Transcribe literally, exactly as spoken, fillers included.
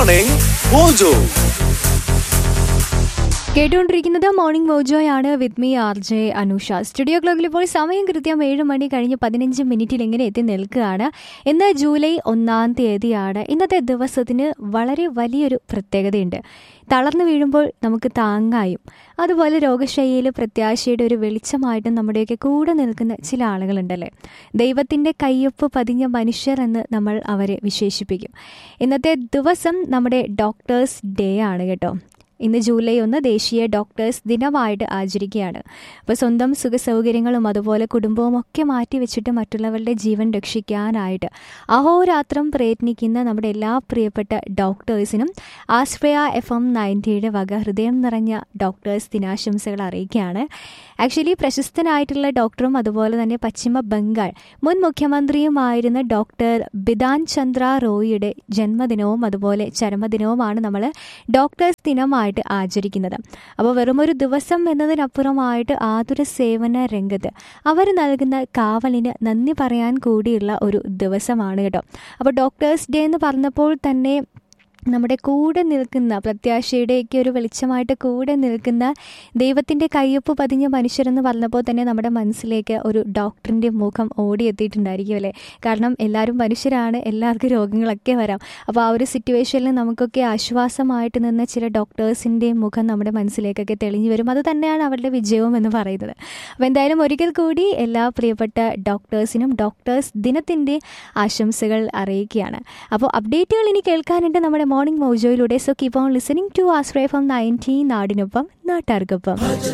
Morning Mojo. കേട്ടുകൊണ്ടിരിക്കുന്നത് morning മോജോയാണ് with me R J Anusha. Studio ക്ലോക്കിൽ ഇപ്പോൾ സമയം കൃത്യം ഏഴ് മണി കഴിഞ്ഞ് പതിനഞ്ച് മിനിറ്റിൽ ഇങ്ങനെ എത്തി നിൽക്കുകയാണ്. ഇന്ന് ജൂലൈ ഒന്നാം തീയതിയാണ്. ഇന്നത്തെ ദിവസത്തിന് വളരെ വലിയൊരു പ്രത്യേകതയുണ്ട്. തളർന്നു വീഴുമ്പോൾ നമുക്ക് താങ്ങായും അതുപോലെ രോഗശൈലിയിൽ പ്രത്യാശയുടെ ഒരു വെളിച്ചമായിട്ടും നമ്മുടെയൊക്കെ കൂടെ നിൽക്കുന്ന ചില ആളുകളുണ്ടല്ലേ. ദൈവത്തിൻ്റെ കയ്യൊപ്പ് പതിഞ്ഞ മനുഷ്യർ എന്ന് നമ്മൾ അവരെ വിശേഷിപ്പിക്കും. ഇന്നത്തെ ദിവസം നമ്മുടെ ഡോക്ടേഴ്സ് ഡേ ആണ് കേട്ടോ. ഇന്ന് ജൂലൈ ഒന്ന് ദേശീയ ഡോക്ടേഴ്സ് ദിനമായിട്ട് ആചരിക്കുകയാണ്. അപ്പോൾ സ്വന്തം സുഖസൗകര്യങ്ങളും അതുപോലെ കുടുംബവും ഒക്കെ മാറ്റി വെച്ചിട്ട് മറ്റുള്ളവരുടെ ജീവൻ രക്ഷിക്കാനായിട്ട് അഹോരാത്രം പ്രയത്നിക്കുന്ന നമ്മുടെ എല്ലാ പ്രിയപ്പെട്ട ഡോക്ടേഴ്സിനും ആശ്രയ എഫ് എം നയൻറ്റിയുടെ വക ഹൃദയം നിറഞ്ഞ ഡോക്ടേഴ്സ് ദിനാശംസകൾ അറിയിക്കുകയാണ്. ആക്ച്വലി പ്രശസ്തനായിട്ടുള്ള ഡോക്ടറും അതുപോലെ തന്നെ പശ്ചിമ ബംഗാൾ മുൻ മുഖ്യമന്ത്രിയുമായിരുന്ന ഡോക്ടർ ബിധാൻ ചന്ദ്ര റോയിയുടെ ജന്മദിനവും അതുപോലെ ചരമദിനവുമാണ് നമ്മൾ ഡോക്ടേഴ്സ് ദിനമായി ആചരിക്കുന്നത്. അപ്പോൾ വെറുമൊരു ദിവസം എന്നതിനപ്പുറമായിട്ട് ആതുര സേവന രംഗത്ത് അവർ നൽകുന്ന കാവലിന് നന്ദി പറയാൻ കൂടിയുള്ള ഒരു ദിവസമാണ് കേട്ടോ. അപ്പോൾ ഡോക്ടേഴ്സ് ഡേ എന്ന് പറഞ്ഞപ്പോൾ തന്നെ നമ്മുടെ കൂടെ നിൽക്കുന്ന പ്രത്യാശയുടെയൊക്കെ ഒരു വെളിച്ചമായിട്ട് കൂടെ നിൽക്കുന്ന ദൈവത്തിൻ്റെ കയ്യൊപ്പ് പതിഞ്ഞ മനുഷ്യരെന്ന് പറഞ്ഞപ്പോൾ തന്നെ നമ്മുടെ മനസ്സിലേക്ക് ഒരു ഡോക്ടറിൻ്റെ മുഖം ഓടിയെത്തിയിട്ടുണ്ടായിരിക്കും അല്ലേ. കാരണം എല്ലാവരും മനുഷ്യരാണ്, എല്ലാവർക്കും രോഗങ്ങളൊക്കെ വരാം. അപ്പോൾ ആ ഒരു സിറ്റുവേഷനിൽ നമുക്കൊക്കെ ആശ്വാസമായിട്ട് നിന്ന ചില ഡോക്ടേഴ്സിൻ്റെ മുഖം നമ്മുടെ മനസ്സിലേക്കൊക്കെ തെളിഞ്ഞു വരും. അത് തന്നെയാണ് അവരുടെ വിജയവും എന്ന് പറയുന്നത്. അപ്പോൾ എന്തായാലും ഒരിക്കൽ കൂടി എല്ലാ പ്രിയപ്പെട്ട ഡോക്ടേഴ്സിനും ഡോക്ടേഴ്സ് ദിനത്തിൻ്റെ ആശംസകൾ അറിയിക്കുകയാണ്. അപ്പോൾ അപ്ഡേറ്റുകൾ ഇനി കേൾക്കാനുണ്ട് നമ്മുടെ morning മോജോയിലൂടെ. So keep on listening to Ashraya F M ninety, നാടിനൊപ്പം നാട്ടാർക്കൊപ്പം.